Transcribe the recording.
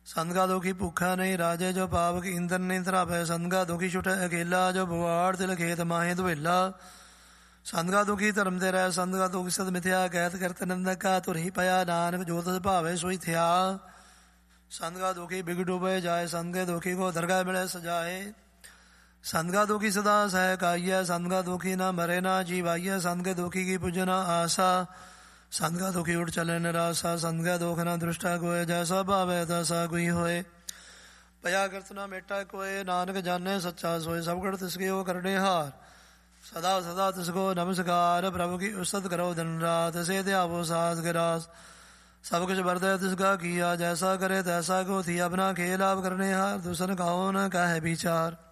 ਸੰਗਾ ਦੁਖੀ ਭੁੱਖਾ ਨਹੀਂ ਰਾਜੇ ਜੋ ਪਾਵਕ ਇੰਦਰ ਨਹੀਂ ਧਰਾਪੈ। ਸੰਗਾ ਦੁਖੀ ਛੁਟੈ ਅਕੇਲਾ ਜੋ ਬਵਾੜ ਤਿਲ ਖੇਤ ਮਾਹੇ ਦੁਹੇਲਾ। ਸੰਗਾ ਦੁਖੀ ਧਰਮ ਤੇ ਰਹਿ ਸੰਗਾ ਦੁਖੀ ਸਦ ਮਿਥਿਆ ਕਹਿਤ ਕਰਤ ਨੰਦਕਾ ਧੁਰੀ ਪਿਆ ਨਾਨਕ ਜੋ ਤਿਸ ਭਾਵੇ ਸੋਈ ਥਿਆ। ਸੰਗਾ ਦੁਖੀ ਬਿਗ ਡੁਬੇ ਜਾਏ ਸੰਗੇ ਦੁਖੀ ਕੋ ਦਰਗਾਹ ਮਿਲੇ ਸਜਾਏ। ਸੰਗਾ ਦੁਖੀ ਸਦਾ ਸਹਿ ਕਾਈਐ ਸੰਗਾ ਦੁਖੀ ਨਾ ਮਰੇ ਨਾ ਜੀਵਾਈਐ। ਸੰਗੇ ਦੁਖੀ ਕੀ ਪੁਜਨਾ ਆਸਾ ਸੰਗਾ ਦੁਖੀ ਉਠ ਚਲੇ ਨਿਰਾਸਾ। ਸੰਗਾ ਦੁਖ ਨਾ ਦ੍ਰਿਸ਼ਟਾ ਕੋਏ ਜੈਸਾ ਭਾਵੇ ਤੈਸਾ ਕੋਈ ਹੋਏ। ਪਿਆ ਕਰਤ ਨਾ ਮੇਟਾ ਕੋਏ ਨਾਨਕ ਜਾਣੇ ਸੱਚਾ ਸੋਏ। ਸਭ ਗੜ ਤਿਸਕੇ ਉਹ ਕਰਨੇ ਹਾਰ ਸਦਾ ਸਦਾ ਤਿਸਕੋ ਨਮਸਕਾਰ। ਪ੍ਰਭੂ ਕੀ ਉਸਤ ਕਰੋ ਦਿਨ ਰਾਤ ਸੇ ਧਿਆਵੋ ਸਾਸ ਗਿਰਾਸ। सब कुछ बरतै तिसका किया जैसा करे तैसा को थी। अपना खेल आप करने हार दूसर कहो न कहे विचार।